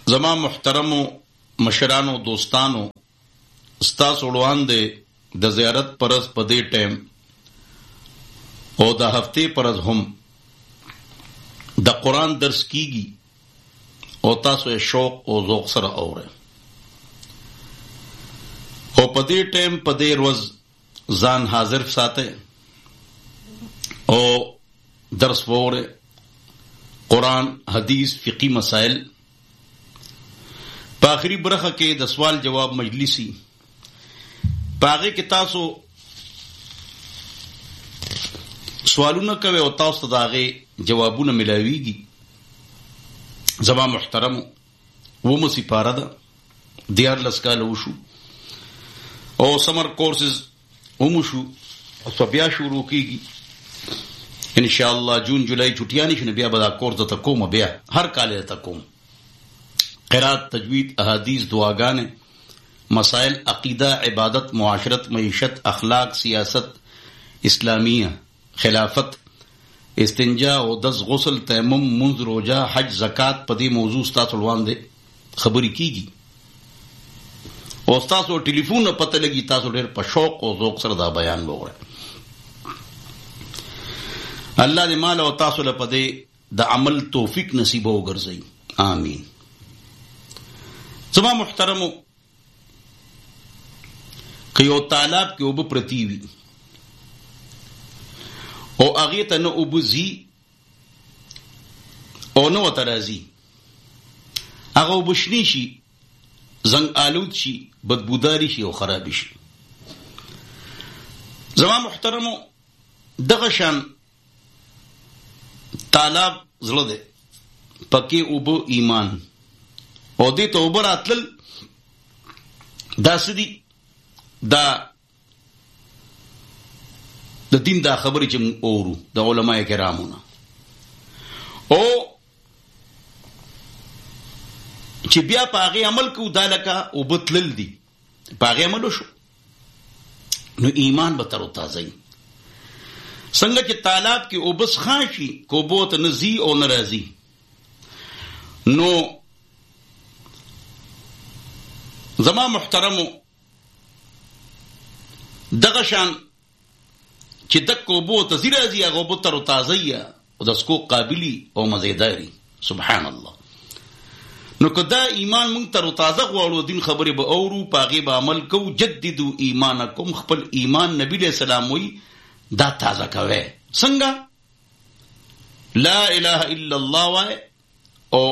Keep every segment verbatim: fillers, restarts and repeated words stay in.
زما محترمو مشرانو دوستانو ستاسو وړاندې د زیارت پرز په دې ټیم او د هفتې پرز هم د قرآن درس کیږي او تاسو یې شوق او ذوق سره اورئ او په دې ټیم په دې ورځ ځان حاضر ساتئ او درس وورئ قرآن حدیث فقی مسائل په آخري برخه کې د سوال جواب مجلسی باغی کې تاسو سوالونه کوي او تاسو ته داغه جوابونه ملاويږي. زما محترم و مو سپاره ده دیار لسکاله وشو او سمر کورسز هم شو او بیا شروع کیږي ان شاء الله. جون جولائی چھٹیاں نشي بیا به دا کورس ته کوم بیا هر کال ته کوم قرات تجوید احادیث دعاګانې مسائل عقیدہ عبادت معاشرت معیشت اخلاق سیاست اسلامیہ خلافت استنجا او دس غسل تیمم منذ روجہ حج زکات پدی موضوع تاسو وړاندې خبرې کیږي او تاسو ټلیفون پته لګي تاسو ډېر په شوق او ذوق سره دا بیان وګورئ. الله دې مال او تاسو له پدې د عمل توفیق نصیب وګرځي آمین. زما محترمو که یو تالاب کې اوبه پرتی وي او هغې ته نه اوبه ځي او نه ورته راځي هغه اوبه شنې شي زنګ آلود شي بدبوداري شي او خرابې شي. زما محترمو دغه شان تالاب زړه دی پکې اوبه ایمان او دې ته اوبه راتلل دا څه دي دا د دین دا خبرې چې موږ اورو د علماء کرامونه او چې بیا په هغې عمل کوو دا لکه اوبه تلل دي په هغې عمل وشو نو ایمان به تر وتازه وي. څنګه چې تالاب کې اوبه څښان شي که اوبو ته نه ځي او نه راځي نو زما محترمو دغه شان چې دک اوبو ته ځي راځي هغه اوبه تر وتازه وي او د څښو قابلي او مزیداري سبحان الله. نو که دا ایمان موږ تر وتازه غواړو دین خبرې به اورو په هغې به عمل کوو. جددو ایمانکم خپل ایمان نبی علیه السلام وی دا تازه کوي. څنګه لا اله الا الله وای او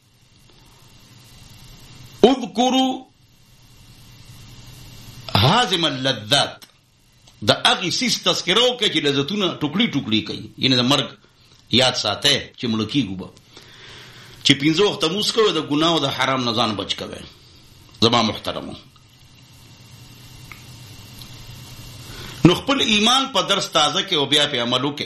اذکروا هازم اللذات دا اغي سیس تذکرو کې چې لذتونه ټوکړي ټوکړي کوي یعنی د مرګ یاد ساته چې ملکی ګوبه چې پینځه وخت موس کوي د ګناه او د حرام نه ځان بچ کوي. زما محترمو نو خپل ایمان په درس تازه کې او بیا په عمل وکړي.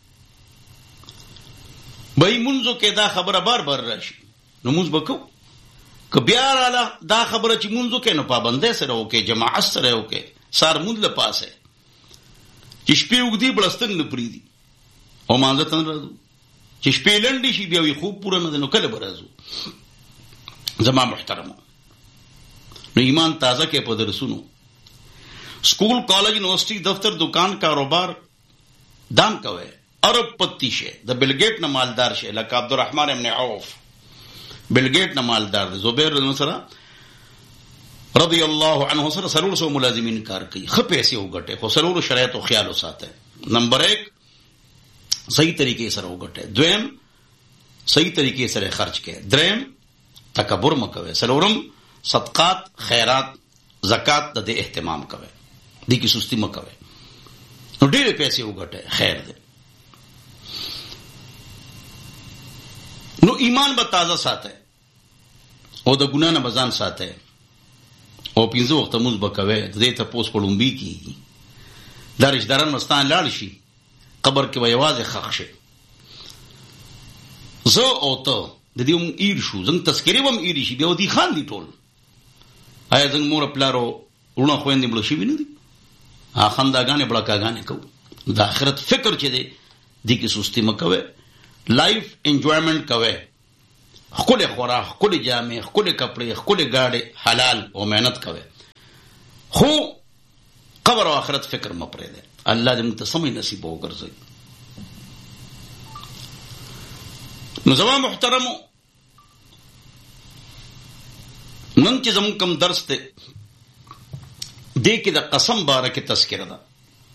به منځو کې دا خبره بار بار راشي نو موږ وکړو که بیا رااله دا خبره چې منځو کې نو پابندۍ سره وکړي جماعت سره وکړي سار مونږ له پاسه چې شپې اوږدې بړستن نه پرېږدي او مانځه ته نه راځو چې شپې لنډې شي بیا وي خوب پوره نه دی نو کله به راځو. زما محترمو نو ایمان تازه کې په درسونو school college university दफ्तर दुकान कारोबार दान कवे अरब पत्ती शे द बिलगेट न मालदार शे luck Abdurrahman ibn of Bill Gate न मालदार जुबैर नसरा रضی اللہ عنہ سره سرور سو ملازمین کار کوي خ پیسې وګټه خو سرور شرایط او خیال وساته. نمبر ایک صحیح طریقې سره وګټه دویم صحیح طریقې سره خرج کړي دریم تکبر مکوي سرورم صدقات خیرات زکات د اهتمام کوي دې کې سستی مکوي نو ډېر پیسې وګټه خیر دی. نو ایمان به تازه ساته او د ګنا نه بزان ساته او پینځه وخت موږ بکوي د دې ته پوس پړومبي کیږي دا رشتہداران مستان لاړ شي قبر کې به یوازې خښ شي. زه او ته د دې هم ایر شو زنګ تذکرې هم ایر شي بیا ودي خان دي ټول آیا زنګ مور پلارو ورونه خويندې مړ شي ویني ها خنداګانې بړکاګانې کو د آخرت فکر چې دی دې کې سستی مکوي لایف انجوایمنت کوي خپل خوراک، خپل جامې، خپل کپڑے، خپل گاڑی حلال او مهنت کوي. خو قبر او آخرت فکر مه پرېږدئ. الله دې موږ ته سمې نصیب وګرځوي. نو زما محترمو، نن چې زموږ کوم درس دی دې کې د قسم باره کې تذکره ده.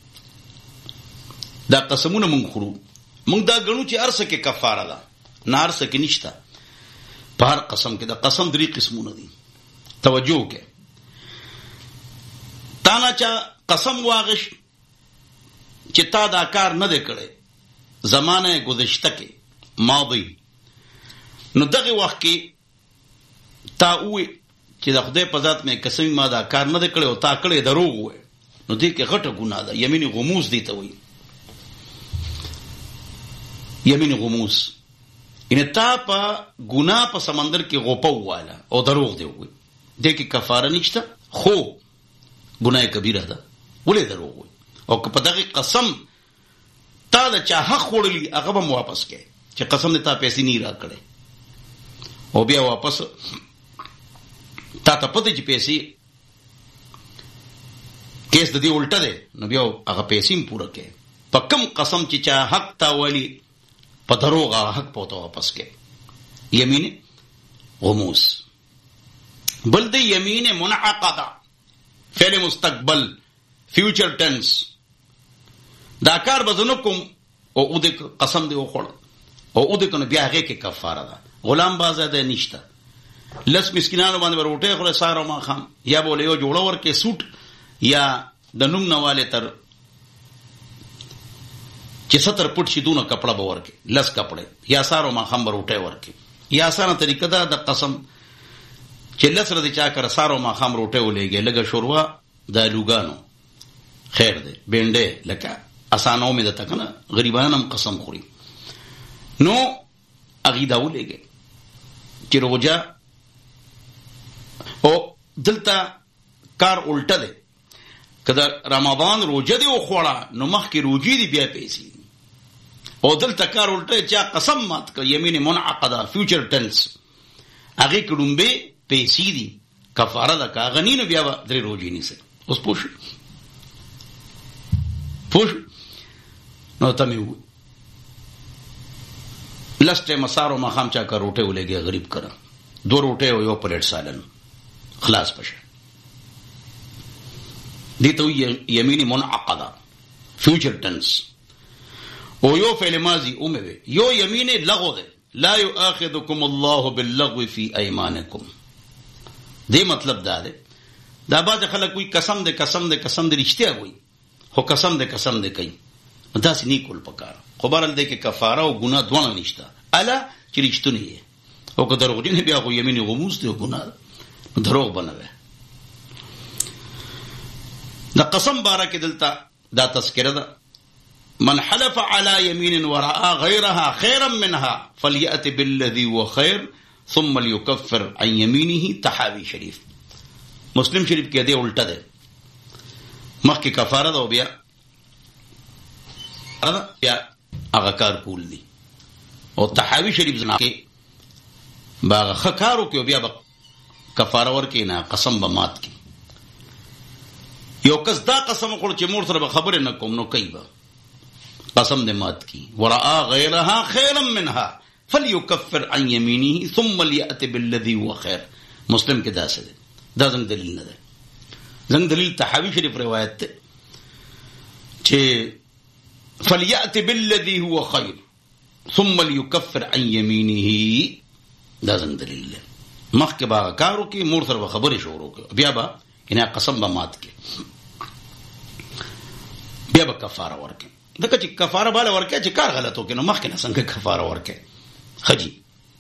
دا قسمونه مونږ خورو، مونږ دا ګڼو چې هر څه کې کفاره ده، نه هر څه کې نشته. په هر قسم کې د قسم درې قسمونه دي. توجه وکړه. تا نه چا قسم واغش چې تا دا کار نه دی کړی، زمانه گذشته کې ماضی، نو دغه وخت کې تا وې چې د خدای په ذات مې قسم ما دا کار نه دی کړی او تا کړی دروغ وې، نو دې کې غټه ګناه ده. یمین غموس دی ته وایي. یمین غموس ان تا په ګناه په سمندر کې غوپه واله او دروغ دی وایي. دې کې کفاره نشته، خو ګناه کبیره ده. ولې دروغ وایي؟ او که په دغه قسم تا د چا حق خوړلی هغه به واپس کړي چې قسم دې تا پیسې نه را کړې، او بیا واپس تا ته پته چې پیسې کیس د دې الټه دی، نو بیا هغه پیسې هم پوره کړي. په کم قسم چې چا حق تا ولی په دروغ هغه حق پوته واپس کړي. یمین غموس. بل دی یمین منعقده، فعل مستقبل، فیوچر ټنس. دا کار به زه نه کوم او او دې قسم دې وخوړ او او دې کنه بیا هغه کې کفاره ده. غلام بازاده نشته. لس مسکینانو باندې ورټه خو سارو ما خام یا بوله یو جوړه ورکه سوټ یا د نوم نواله تر چې ستر پټ شي دونه کپڑا به ورکه، لس کپڑے یا سارو ما خام ورټه ورکه. یا اسانه طریقه ده د قسم چې لس ردی چا کر سارو ما خام روټه ولېږي، لګه شوروا د لوګانو خیر ده، بینډه لکه اسانو مې د تکنه غریبانم قسم خوري. نو اغیدا ولېږي چې روجا او دلته کار الټه ده. کله رمضان روجه دی او خوړه نو مخکې روجي دی بیا پیسې، او دلته کار الټه چې قسم مات ک یمین منعقده فیوچر ټنس هغه کډومبه پیسې دي، کفاره ده. کا غنینو بیا درې روجي نیسه. اوس پوښ پوښ نو تمه و لسته مسارو ما خام چا کا روټه ولېږي غریب کړه، دو روټه او یو پلیټ سالن خلاص پشه. دي تو یمین منعقده فیوچر ټنس. او یو فعل ماضی اومه یو یمین لغو ده، لا یؤاخذکم الله باللغو فی ایمانکم. دې مطلب دا ده، دا باز خلک کوئی قسم دې قسم دې قسم دې رښتیا وایي، خو قسم دې قسم دې کوي. دا سې نیکول پکار خو بارل دې کې کفاره او ګناه دوه نشته. الا چې رښتونه یې او که دروغجن بیا خو یمین غموس دې ګناه دروغ بنوي. دا قسم بارک دلته دا تذکره ده. من حلف على يمين وراء غيرها خيرا منها فليأت بالذي هو خير ثم ليكفر عن يمينه. تحاوی شریف مسلم شریف کې دې الټه ده، مخکې کفاره ده او بیا بیا هغه کار کول دي. او تحاوی شریف زنا کې باغ خکارو کې بیا به کفاره ورکې نه قسم به مات کی. یو کس دا قسم خور چې مور سره به خبره نه کوم نو کوي به قسم دې مات کی. ورا غیرها خیرا منها فليكفر عن يمينه ثم ليأت بالذي هو خير. مسلم کې دا څه ده، دا څنګه دلیل نه ده. څنګه دلیل تحاوی شریف روایت ده چې فليأت بالذي هو خير ثم ليكفر عن يمينه. دا څنګه دلیل ده؟ مخکې باغ کارو کې مور سره خبرې شروع کړه، بیا به کنه قسم به مات کې، بیا به کفاره ورکې. دغه چې کفاره بالا ورکې چې کار غلط وکړي نو مخکې نه څنګه کفاره ورکې. خجی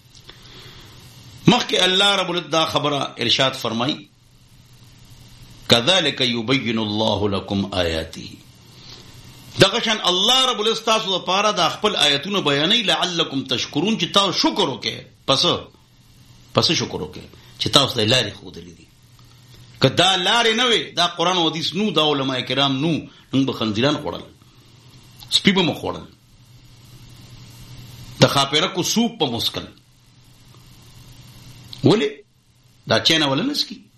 مخکې الله رب العزت خبره ارشاد فرمای كذلك يبين الله لكم آياته. دغه شان الله رب العزت تاسو لپاره د خپل آیاتونو بیانې لعلکم تشکرون چې تاسو شکر وکړئ. پس پس شکر وکړئ چې تاسو د لارې خو دلې کدا لارې نه وي، دا قران او حدیث نو، دا علماء کرام نو، موږ به خنزیران خوړل، سپي به مخوړل، د خاپیره کو سوپ په مسکل ولې دا چینه ولنس کی